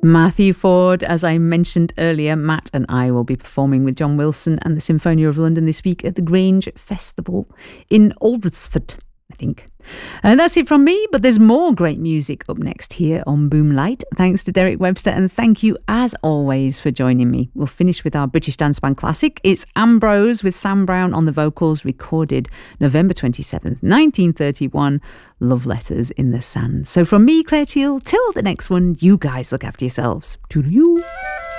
Matthew Ford, as I mentioned earlier, Matt and I will be performing with John Wilson and the Symphonia of London this week at the Grange Festival in Alresford, I think. And that's it from me, but there's more great music up next here on Boomlight. Thanks to Derek Webster, and thank you as always for joining me. We'll finish with our British dance band classic. It's Ambrose with Sam Brown on the vocals, recorded November 27th, 1931. Love Letters in the Sand. So from me, Claire Teal, till the next one, you guys look after yourselves. Toodaloo.